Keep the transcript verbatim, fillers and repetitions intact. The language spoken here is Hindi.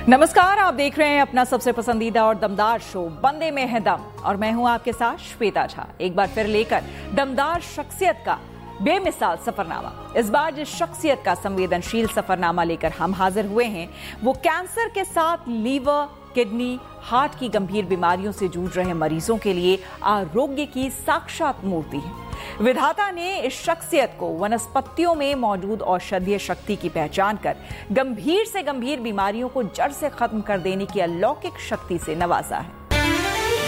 नमस्कार, आप देख रहे हैं अपना सबसे पसंदीदा और दमदार शो बंदे में है दम और मैं हूं आपके साथ श्वेता झा। एक बार फिर लेकर दमदार शख्सियत का बेमिसाल सफरनामा। इस बार जिस शख्सियत का संवेदनशील सफरनामा लेकर हम हाजिर हुए हैं वो कैंसर के साथ लीवर, किडनी, हार्ट की गंभीर बीमारियों से जूझ रहे मरीजों के लिए आरोग्य की साक्षात मूर्ति है। विधाता ने इस शख्सियत को वनस्पतियों में मौजूद औषधीय शक्ति की पहचान कर गंभीर से गंभीर बीमारियों को जड़ से खत्म कर देने की अलौकिक शक्ति से नवाजा है।